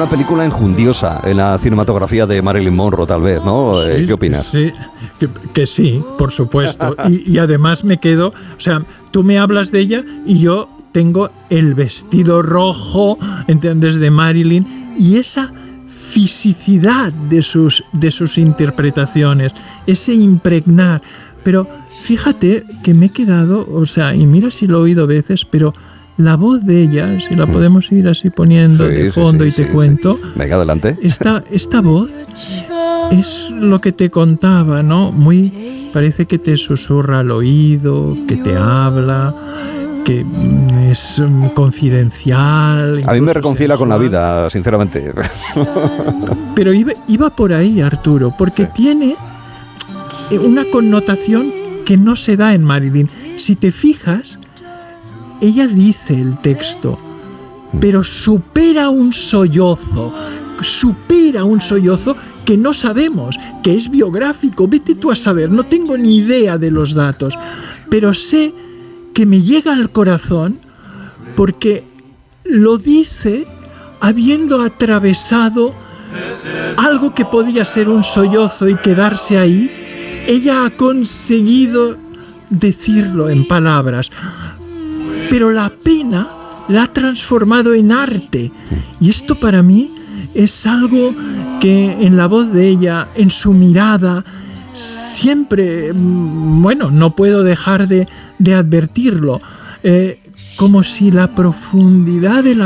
película enjundiosa en la cinematografía de Marilyn Monroe, tal vez, ¿no? Sí, ¿Qué opinas? Sí, que sí, por supuesto. Y además me quedo, o sea, tú me hablas de ella y yo tengo el vestido rojo, ¿entiendes?, de Marilyn, y esa fisicidad de sus interpretaciones, ese impregnar. Pero fíjate que me he quedado, o sea, y mira si lo he oído veces, pero la voz de ella, si la podemos ir así poniendo de fondo y te cuento. Venga, adelante. Esta voz es lo que te contaba, ¿no? Parece que te susurra al oído, que te habla, que es confidencial. A mí me reconcilia con la vida, sinceramente. Pero iba por ahí, Arturo, porque tiene una connotación que no se da en Marilyn. Si te fijas, ella dice el texto, pero supera un sollozo que no sabemos, que es biográfico. Vete tú a saber, no tengo ni idea de los datos, pero sé que me llega al corazón porque lo dice habiendo atravesado algo que podía ser un sollozo y quedarse ahí. Ella ha conseguido decirlo en palabras, pero la pena la ha transformado en arte. Y esto para mí es algo que en la voz de ella, en su mirada, siempre, bueno, no puedo dejar de advertirlo, como si la profundidad de la